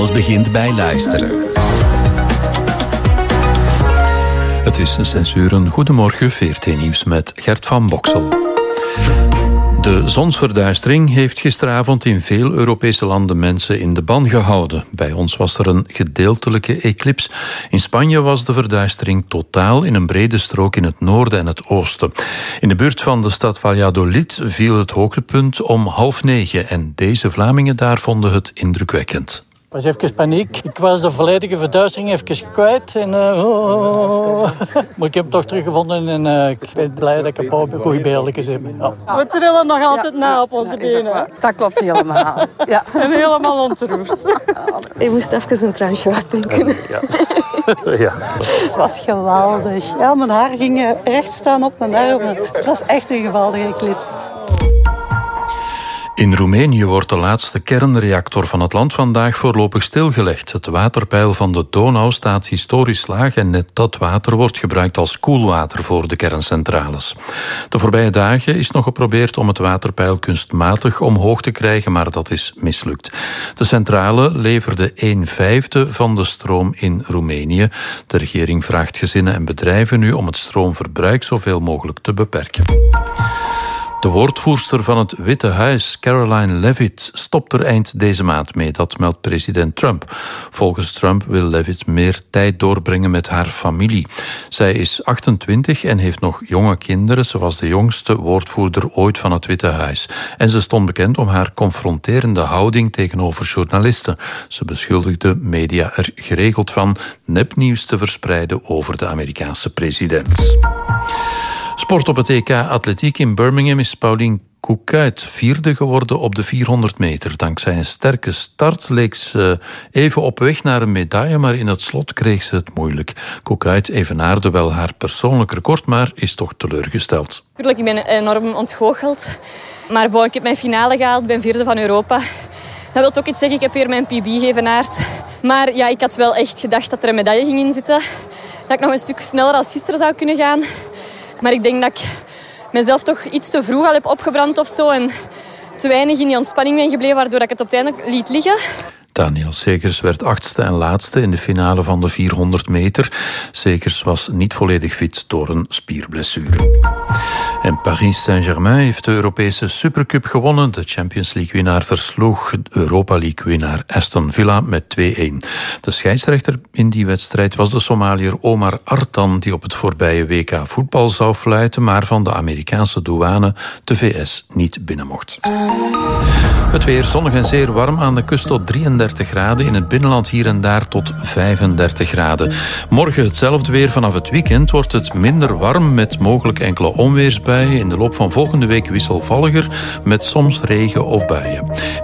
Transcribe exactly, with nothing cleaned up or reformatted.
Alles begint bij luisteren. Het is zes uur. Goedemorgen, V R T Nieuws met Gert van Boksel. De zonsverduistering heeft gisteravond in veel Europese landen mensen in de ban gehouden. Bij ons was er een gedeeltelijke eclips. In Spanje was de verduistering totaal in een brede strook in het noorden en het oosten. In de buurt van de stad Valladolid viel het hoogtepunt om half negen en deze Vlamingen daar vonden het indrukwekkend. Het was even paniek. Ik was de volledige verduistering even kwijt. En, uh, oh. Maar ik heb hem toch teruggevonden en uh, ik ben blij dat ik een paar goede beeldjes heb. Ja. We trillen nog altijd ja, na op onze ja, benen. Dat klopt helemaal. Ja. En helemaal ontroerd. Ik moest even een transje wegdenken. Ja. Ja. Het was geweldig. Ja, mijn haar ging recht staan op mijn armen. Het was echt een geweldige eclips. In Roemenië wordt de laatste kernreactor van het land vandaag voorlopig stilgelegd. Het waterpeil van de Donau staat historisch laag en net dat water wordt gebruikt als koelwater voor de kerncentrales. De voorbije dagen is nog geprobeerd om het waterpeil kunstmatig omhoog te krijgen, maar dat is mislukt. De centrale leverde een vijfde van de stroom in Roemenië. De regering vraagt gezinnen en bedrijven nu om het stroomverbruik zoveel mogelijk te beperken. De woordvoerster van het Witte Huis, Caroline Leavitt, stopt er eind deze maand mee. Dat meldt president Trump. Volgens Trump wil Leavitt meer tijd doorbrengen met haar familie. Zij is achtentwintig en heeft nog jonge kinderen. Ze was de jongste woordvoerder ooit van het Witte Huis. En ze stond bekend om haar confronterende houding tegenover journalisten. Ze beschuldigde media er geregeld van nepnieuws te verspreiden over de Amerikaanse president. Sport op het E K Atletiek in Birmingham is Pauline Koekuyt vierde geworden op de vierhonderd meter. Dankzij een sterke start leek ze even op weg naar een medaille, maar in het slot kreeg ze het moeilijk. Koekuyt evenaarde wel haar persoonlijk record, maar is toch teleurgesteld. Natuurlijk, ik ben enorm ontgoocheld. Maar bon, ik heb mijn finale gehaald, ik ben vierde van Europa. Dat wil ook iets zeggen, ik heb weer mijn P B geëvenaard. Maar ja, ik had wel echt gedacht dat er een medaille ging inzitten. Dat ik nog een stuk sneller als gisteren zou kunnen gaan. Maar ik denk dat ik mezelf toch iets te vroeg al heb opgebrand of zo. En te weinig in die ontspanning ben gebleven, waardoor ik het op het einde liet liggen. Daniel Segers werd achtste en laatste in de finale van de vierhonderd meter. Segers was niet volledig fit door een spierblessure. En Paris Saint-Germain heeft de Europese Supercup gewonnen. De Champions League-winnaar versloeg Europa League-winnaar Aston Villa met twee-een. De scheidsrechter in die wedstrijd was de Somaliër Omar Artan, die op het voorbije W K voetbal zou fluiten, maar van de Amerikaanse douane de V S niet binnen mocht. Het weer zonnig en zeer warm, aan de kust tot drieëndertig graden. In het binnenland hier en daar tot vijfendertig graden. Morgen hetzelfde weer. Vanaf het weekend wordt het minder warm met mogelijk enkele onweersbuien. In de loop van volgende week wisselvalliger met soms regen of buien.